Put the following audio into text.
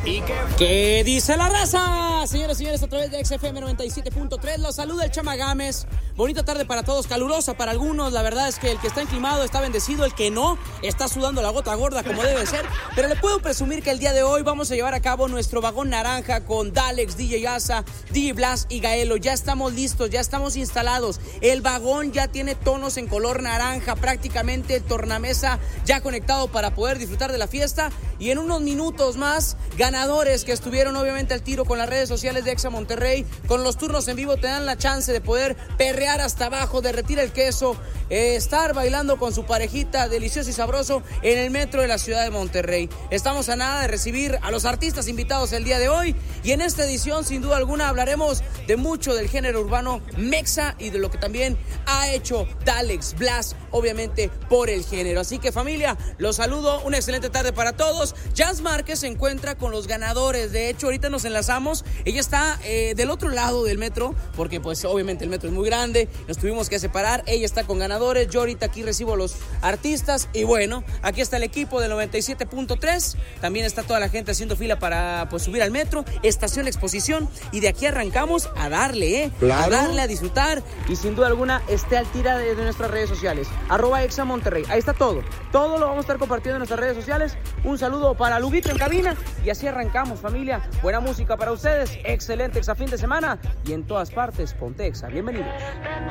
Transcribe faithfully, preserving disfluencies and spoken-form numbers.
¿Qué dice la raza? Señoras y señores, a través de X F M noventa y siete punto tres los saluda el Chama Gámez. Bonita tarde para todos, calurosa para algunos. La verdad es que el que está enclimado está bendecido, el que no está sudando la gota gorda como debe ser. Pero le puedo presumir que el día de hoy vamos a llevar a cabo nuestro vagón naranja con Dalex, D J Asa, D J Blas y Gaelo. Ya estamos listos, ya estamos instalados. El vagón ya tiene tonos en color naranja, prácticamente el tornamesa ya conectado para poder disfrutar de la fiesta. Y en unos minutos más, ganadores que estuvieron obviamente al tiro con las redes sociales de Exa Monterrey, con los turnos en vivo, te dan la chance de poder perrear hasta abajo, derretir el queso, eh, estar bailando con su parejita delicioso y sabroso en el metro de la ciudad de Monterrey. Estamos a nada de recibir a los artistas invitados el día de hoy, y en esta edición sin duda alguna hablaremos de mucho del género urbano mexa y de lo que también ha hecho Dalex, Blas, obviamente por el género. Así que familia, los saludo, una excelente tarde para todos. Jazz Márquez se encuentra con los ganadores, de hecho ahorita nos enlazamos, ella está eh, del otro lado del metro, porque pues obviamente el metro es muy grande, nos tuvimos que separar, ella está con ganadores, yo ahorita aquí recibo a los artistas, y bueno, aquí está el equipo del noventa y siete punto tres, también está toda la gente haciendo fila para pues subir al metro, estación Exposición, y de aquí arrancamos a darle, eh, claro. a darle, a disfrutar, y sin duda alguna esté al tira de, de nuestras redes sociales, arroba Exa Monterrey, ahí está todo, todo lo vamos a estar compartiendo en nuestras redes sociales. Un saludo para Luguito en cabina, y así arrancamos familia, buena música para ustedes, excelente Exa fin de semana, y en todas partes ponte Exa, bienvenidos.